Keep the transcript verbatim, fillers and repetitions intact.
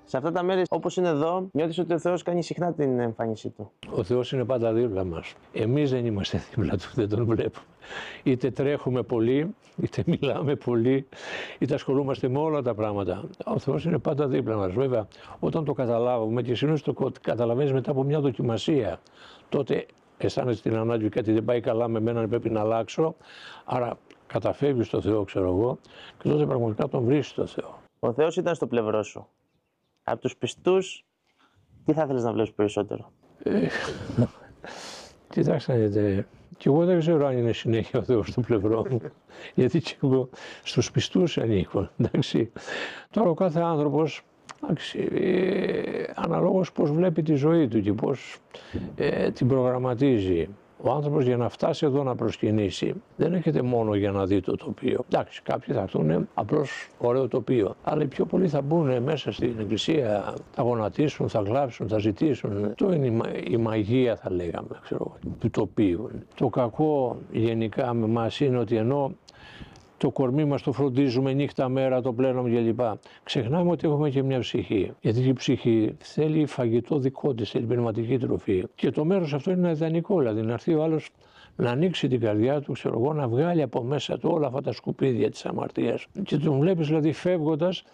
Σε αυτά τα μέρη, όπως είναι εδώ, νιώθεις ότι ο Θεός κάνει συχνά την εμφάνισή του. Ο Θεός είναι πάντα δίπλα μας. Εμείς δεν είμαστε δίπλα του, δεν τον βλέπουμε. Είτε τρέχουμε πολύ, είτε μιλάμε πολύ, είτε ασχολούμαστε με όλα τα πράγματα. Ο Θεός είναι πάντα δίπλα μας. Βέβαια, όταν το καταλάβουμε και συνήθως το καταλαβαίνεις μετά από μια δοκιμασία, τότε αισθάνεσαι την ανάγκη κάτι δεν πάει καλά με μένα, πρέπει να αλλάξω. Άρα καταφεύγεις στο Θεό, ξέρω εγώ, και τότε πραγματικά τον βρίσκεις το Θεό. Ο Θεός ήταν στο πλευρό σου. Από τους πιστούς, τι θα ήθελες να βλέπεις περισσότερο? Ε, κοιτάξτε, ε, και εγώ δεν ξέρω αν είναι συνέχεια ο Θεός στο πλευρό μου, γιατί και εγώ στους πιστούς ανήκω, εντάξει. Τώρα ο κάθε άνθρωπος, εντάξει, ε, αναλόγως πώς βλέπει τη ζωή του και πώς ε, την προγραμματίζει. Ο άνθρωπος για να φτάσει εδώ να προσκυνήσει δεν έρχεται μόνο για να δει το τοπίο. Εντάξει, κάποιοι θα έρθουν απλώς ωραίο τοπίο. Αλλά οι πιο πολλοί θα μπουν μέσα στην εκκλησία, θα γονατίσουν, θα γλάψουν, θα ζητήσουν. Αυτό είναι η, μα, η μαγεία, θα λέγαμε, ξέρω, του τοπίου. Το κακό γενικά με εμάς είναι ότι ενώ το κορμί μας το φροντίζουμε νύχτα μέρα, το πλένουμε κλπ. Ξεχνάμε ότι έχουμε και μια ψυχή. Γιατί η ψυχή θέλει φαγητό δικό της, θέλει πνευματική τροφή. Και το μέρος αυτό είναι ιδανικό, δηλαδή να έρθει ο άλλος να ανοίξει την καρδιά του, ξέρω εγώ, να βγάλει από μέσα του όλα αυτά τα σκουπίδια της αμαρτίας. Και τον βλέπεις δηλαδή φεύγοντας